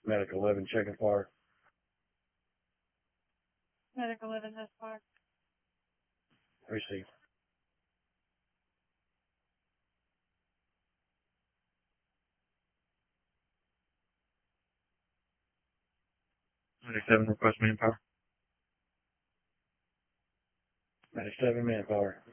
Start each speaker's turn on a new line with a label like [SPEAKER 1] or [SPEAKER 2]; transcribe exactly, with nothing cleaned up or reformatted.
[SPEAKER 1] Medic eleven checking fire.
[SPEAKER 2] Medic eleven has fire.
[SPEAKER 1] Receive.
[SPEAKER 3] Medic seven request manpower.
[SPEAKER 1] Medic seven manpower.